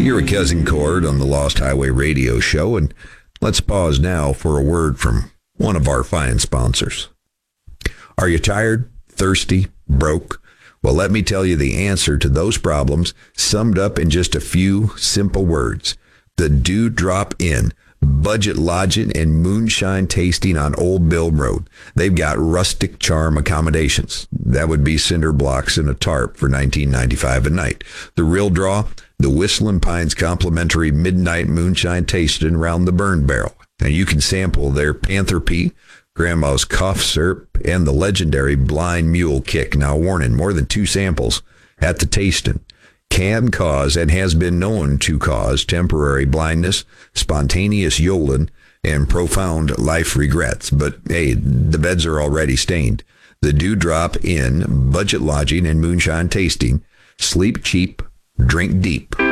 You're a Cousin Cord on the Lost Highway Radio Show, and let's pause now for a word from one of our fine sponsors. Are you tired, thirsty, broke? Well, let me tell you the answer to those problems summed up in just a few simple words. The Dewdrop Inn. Budget lodging and moonshine tasting on Old Bill Road. They've got rustic charm accommodations. That would be cinder blocks and a tarp for $19.95 a night. The real draw, the Whistling Pines complimentary midnight moonshine tasting around the Burn Barrel. Now you can sample their Panther Pea, Grandma's cough syrup, and the legendary Blind Mule Kick. Now warning, more than 2 samples at the tasting can cause and has been known to cause temporary blindness, spontaneous yolling, and profound life regrets. But hey, the beds are already stained. The Dewdrop Inn, budget lodging and moonshine tasting. Sleep cheap, drink deep.